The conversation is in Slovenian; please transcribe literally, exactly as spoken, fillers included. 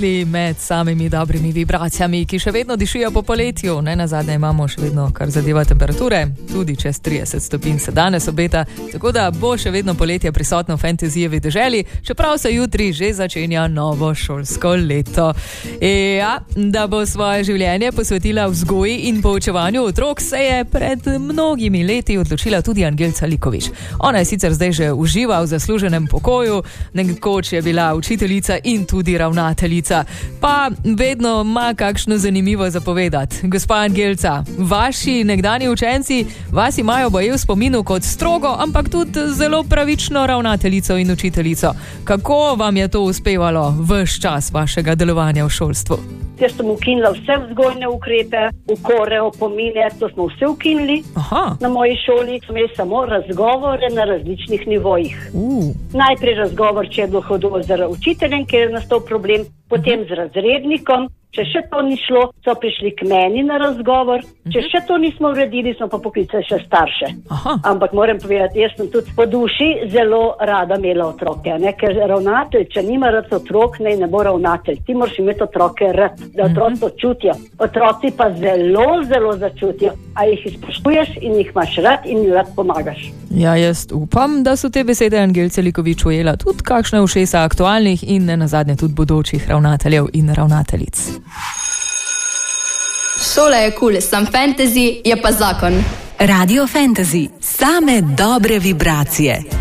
Med samimi dobrimi vibracijami, ki še vedno dišijo po poletju. Ne nazadnje imamo še vedno, kar zadeva temperature, tudi čez trideset stopinj se danes obeta, tako da bo še vedno poletje prisotno v Fantasyjevi deželi, čeprav se jutri že začenja novo šolsko leto. E, ja, da bo svoje življenje posvetila vzgoji in poučevanju otrok, se je pred mnogimi leti odločila tudi Angelca Likovič. Ona je sicer zdaj že uživa v zasluženem pokoju, nekoč je bila učiteljica in tudi ravnateljica. Pa vedno ima kakšno zanimivo zapovedati. Gospa Angelca, vaši nekdani učenci vas imajo boje v spominu kot strogo, ampak tudi zelo pravično ravnateljico in učiteljico. Kako vam je to uspevalo ves čas vašega delovanja v šolstvu? Jaz sem ukinila vse vzgojne ukrepe, ukore, opomine, to smo vse ukinili. Aha. Na moji šoli smo imeli samo razgovore na različnih nivojih. Uh. Najprej razgovor, če je bilo hudo z učiteljem, ker je nastal problem, potem z razrednikom. Če še to ni šlo, so prišli k meni na razgovor. Če še to nismo uredili, smo pa poklicali še starše. Aha. Ampak moram povedati, jaz sem tudi po duši zelo rada imela otroke, ne? Ker ravnatelj, če nima rad otrok, ne, ne bo ravnatelj. Ti moraš imeti otroke rad, da otroci to čutijo. Otroci pa zelo, zelo začutijo, a jih izpoštuješ in jih imaš rad in jim rad pomagaš. Ja, jaz upam, da so te besede Angelce Likovič ujela tudi kakšne ušesa aktualnih in ne nazadnje tudi bodočih ravnateljev in ravnateljic. Šola je kul, cool, sam fantasy je pa zakon. Radio Fantasy, same dobre vibracije.